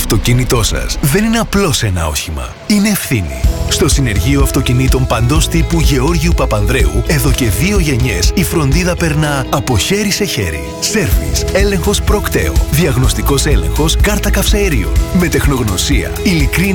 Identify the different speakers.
Speaker 1: αυτοκίνητό σας δεν είναι απλώς ένα όχημα. Είναι ευθύνη. Στο Συνεργείο Αυτοκινήτων παντός τύπου Γεώργιου Παπανδρέου, εδώ και 2 γενιές, η φροντίδα περνά από χέρι σε χέρι. Σέρβις, έλεγχος προκτέο, διαγνωστικός έλεγχος, κάρτα καυσαερίων. Με τεχνογνωσία, ειλικρίνεια